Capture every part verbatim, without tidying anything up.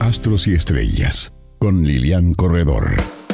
astros y estrellas, con Lilian Corredor.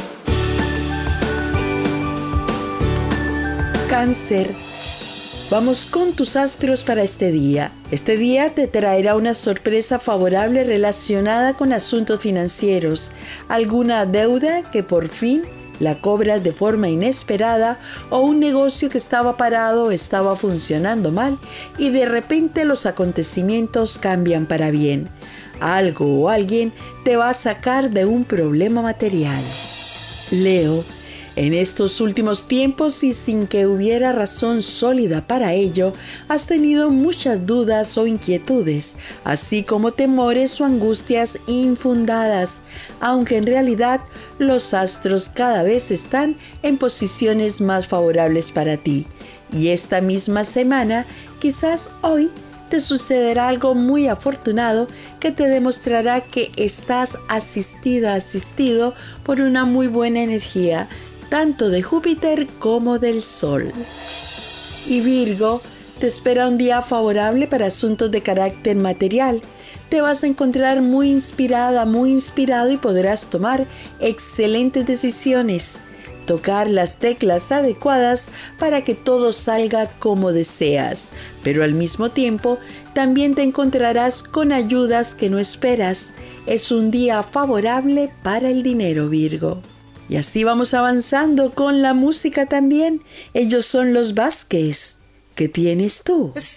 Cáncer. Vamos con tus astros para este día. Este día te traerá una sorpresa favorable relacionada con asuntos financieros, alguna deuda que por fin la cobras de forma inesperada o un negocio que estaba parado o estaba funcionando mal y de repente los acontecimientos cambian para bien. Algo o alguien te va a sacar de un problema material. Leo. En estos últimos tiempos y sin que hubiera razón sólida para ello, has tenido muchas dudas o inquietudes, así como temores o angustias infundadas, aunque en realidad los astros cada vez están en posiciones más favorables para ti. Y esta misma semana, quizás hoy, te sucederá algo muy afortunado que te demostrará que estás asistida, asistido por una muy buena energía, tanto de Júpiter como del Sol. Y Virgo, te espera un día favorable para asuntos de carácter material. Te vas a encontrar muy inspirada, muy inspirado y podrás tomar excelentes decisiones. Tocar las teclas adecuadas para que todo salga como deseas, pero al mismo tiempo también te encontrarás con ayudas que no esperas. Es un día favorable para el dinero, Virgo. Y así vamos avanzando con la música también. Ellos son los Vázquez. ¿Qué tienes tú?